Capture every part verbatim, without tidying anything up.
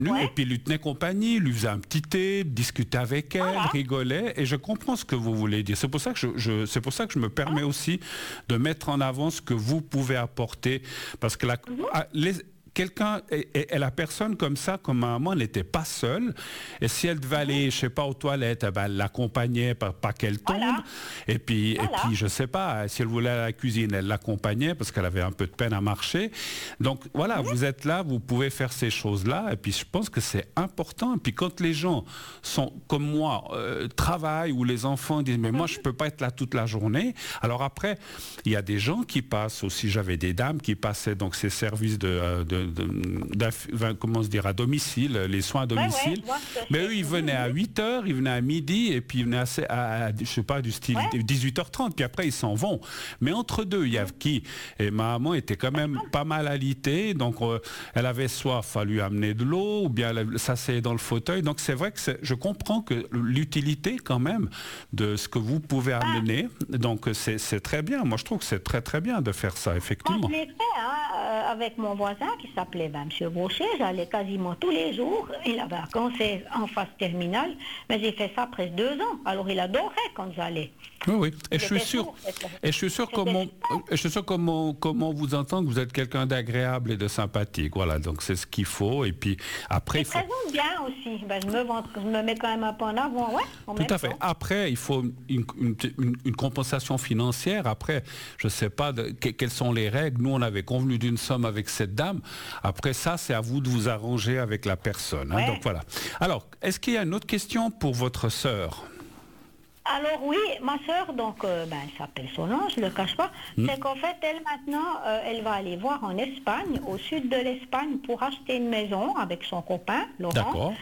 Ouais. Et puis il lui tenait compagnie, lui faisait un petit thé, discutait avec elle, Voilà. rigolait, et je comprends ce que vous voulez dire. C'est pour ça que je, je c'est pour ça que je me permets aussi de mettre en avant ce que vous pouvez apporter, parce que la, Mhm. ah, les, quelqu'un et, et, et la personne comme ça, comme maman, n'était pas seule, et si elle devait aller, je sais pas, aux toilettes, eh ben, elle l'accompagnait pour pas qu'elle tombe, Voilà. et puis Voilà. et puis je sais pas, si elle voulait aller à la cuisine, elle l'accompagnait parce qu'elle avait un peu de peine à marcher. Donc voilà, Mhm. vous êtes là, vous pouvez faire ces choses-là, et puis je pense que c'est important. Et puis quand les gens sont comme moi, euh, travaillent, ou les enfants disent mais moi je peux pas être là toute la journée. Alors après, il y a des gens qui passent aussi. J'avais des dames qui passaient donc ces services de, de, de, de comment se dire, à domicile, les soins à domicile. Ouais, ouais, je vois ce que Mais c'est. eux, ils venaient à huit heures, ils venaient à midi, et puis ils venaient à, à, à je sais pas, du style Ouais. dix-huit heures trente, puis après ils s'en vont. Mais entre deux, il y a qui? Et ma maman était quand même pas mal alitée, donc euh, elle avait soit fallu amener de l'eau, ou bien elle s'asseyait dans le fauteuil. Donc c'est vrai que c'est- je comprends que l'utilité quand même de ce que vous pouvez amener, donc c'est c'est très bien. Moi je trouve que c'est très très bien de faire ça, Moi, effectivement. je l'ai fait hein, euh, avec mon voisin qui s'appelait ben, M. Brochet. J'allais quasiment tous les jours. Il avait un cancer en phase terminale, mais j'ai fait ça presque deux ans. Alors il adorait quand j'allais. Oui, oui. Et Il je suis était sûr, sourd, c'était- et je suis sûr c'était comment, super. je suis sûr comment, comment vous entend que vous êtes quelqu'un d'agréable et de sympathique. Voilà, donc c'est ce qu'il faut. Et puis après, il Je faut. présente bien aussi. Ben, je, me vante- je me mets quand même un peu en avant, ouais. En Tout même à fait. temps. Après, il faut une, une- une- une compensation financière. Après, je ne sais pas de- que- quelles sont les règles. Nous, on avait convenu d'une somme avec cette dame. Après ça, c'est à vous de vous arranger avec la personne. hein. Ouais. Donc voilà. Alors, est-ce qu'il y a une autre question pour votre sœur? Alors oui, ma sœur, donc, euh, ben, elle s'appelle Solange, je ne le cache pas, Hmm. c'est qu'en fait, elle maintenant, euh, elle va aller voir en Espagne, au sud de l'Espagne, pour acheter une maison avec son copain, Laurent. D'accord.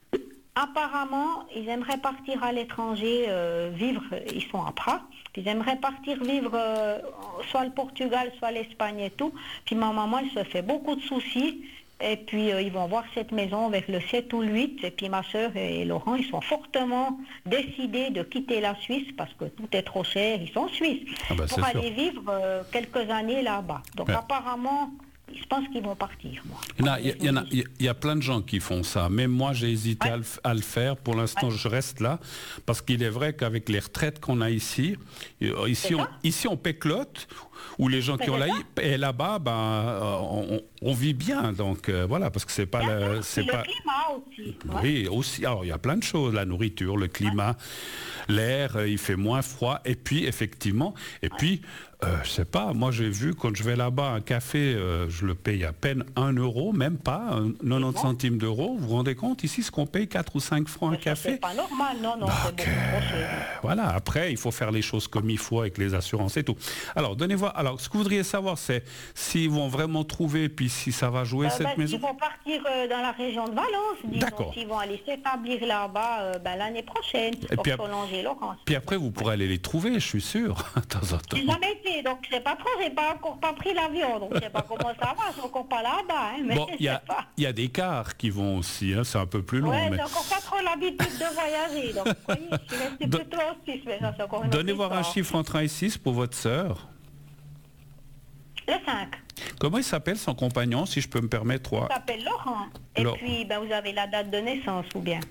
Apparemment, ils aimeraient partir à l'étranger, euh, vivre, ils sont à Prat, ils aimeraient partir vivre euh, soit le Portugal, soit l'Espagne et tout. Puis ma maman, elle se fait beaucoup de soucis. Et puis euh, ils vont voir cette maison avec le sept ou le huit. Et puis ma soeur et Laurent, ils sont fortement décidés de quitter la Suisse parce que tout est trop cher. Ils sont suisses. Ah bah, pour c'est sûr. aller vivre euh, quelques années là-bas. Donc Ouais. apparemment, je pense qu'ils vont partir, moi. Il y en a- il y en a- il y a- il y a plein de gens qui font ça. Même moi, j'ai hésité Ouais. à, le, f- à le faire. Pour l'instant, Ouais. je reste là. Parce qu'il est vrai qu'avec les retraites qu'on a ici, euh, ici, C'est on, ça. ici on péclote, ou les gens Mais qui ont c'est la ça. et là-bas, ben, euh, on, on vit bien. Donc euh, voilà, parce que c'est pas... le- Puis c'est le pas climat aussi. ouais. oui, aussi. Alors, il y a plein de choses, la nourriture, le climat, l'air, euh, il fait moins froid. Et puis, effectivement, et puis, euh, je sais pas, moi j'ai vu, quand je vais là-bas, un café, euh, je le paye à peine un euro, même pas, un- quatre-vingt-dix bon. centimes d'euros. Vous vous rendez compte, ici, ce qu'on paye, quatre ou cinq francs un Mais ça, café? c'est pas normal, non, non, c'est Donc, beaucoup trop cher. Voilà, après, il faut faire les choses comme il faut avec les assurances et tout. Alors, donnez-moi. Alors, ce que vous voudriez savoir, c'est s'ils vont vraiment trouver, puis si ça va jouer Euh, cette ben, maison. Ils vont partir euh, dans la région de Valence, disons. D'accord. Ils vont aller s'établir là-bas euh, ben, l'année prochaine, pour puis ap- Solange et Laurence. Puis après, vous pourrez aller les trouver, je suis sûr, de temps en temps. J'ai jamais été, donc je sais pas trop, j'ai pas encore pas pris l'avion, donc je sais pas comment ça va, je suis encore pas là-bas, hein, mais Bon, je il y, sais a- pas. il y a des cars qui vont aussi, hein, c'est un peu plus long. Ouais, mais... j'ai encore pas trop l'habitude de voyager, donc vous voyez, je suis restée Don- plutôt en Suisse, mais ça c'est encore une Donnez autre voir un histoire. chiffre entre un et six pour votre sœur. Le cinq, Comment il s'appelle son compagnon, si je peux me permettre trois? il s'appelle Laurent, et Laurent. puis ben, vous avez la date de naissance ou bien,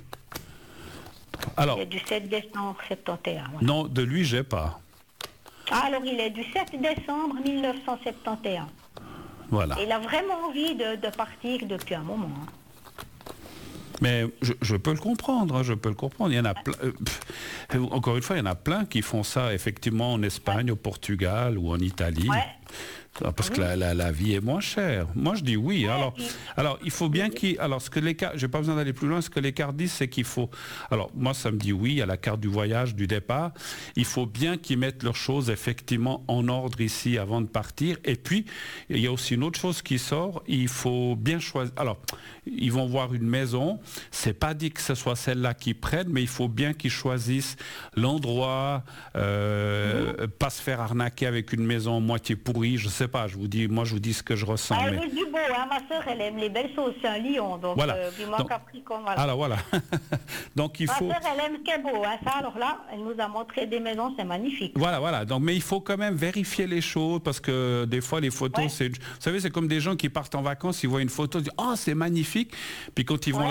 Alors, il est du sept décembre soixante et onze. voilà. non, de lui, j'ai pas. Ah, alors il est du sept décembre mille neuf cent soixante et onze. Voilà. Il a vraiment envie de, de partir depuis un moment. hein. Mais je, je peux le comprendre, hein, je peux le comprendre. Il y en a plein. euh, pff, encore une fois, il y en a plein qui font ça, effectivement, en Espagne, au Portugal ou en Italie. Ouais. Ah, parce que la, la- la vie est moins chère. Moi, je dis oui. Alors, oui. alors il faut bien qu'il... Alors, ce que les cartes... J'ai pas besoin d'aller plus loin. Ce que les cartes disent, c'est qu'il faut... Alors, moi, ça me dit oui à la carte du voyage, du départ. Il faut bien qu'ils mettent leurs choses, effectivement, en ordre ici avant de partir. Et puis, il y a aussi une autre chose qui sort. Il faut bien choisir... Alors, ils vont voir une maison. C'est pas dit que ce soit celle-là qu'ils prennent, mais il faut bien qu'ils choisissent l'endroit, euh, pas se faire arnaquer avec une maison moitié pourrie. Je sais pas, je vous dis, moi je vous dis ce que je ressens. Ah, mais- elle veut du beau, hein, ma soeur, elle aime les belles choses, c'est un lion, donc Voilà. euh, vivement Donc- Capricorne, voilà. Alors voilà. Donc il Ma faut. soeur, elle aime ce qui est beau, hein, ça, alors là, elle nous a montré des maisons, c'est magnifique. Voilà, voilà. Donc, mais il faut quand même vérifier les choses parce que des fois les photos, Ouais. c'est, vous savez, c'est comme des gens qui partent en vacances, ils voient une photo, ils disent, oh c'est magnifique, puis quand ils vont Ouais.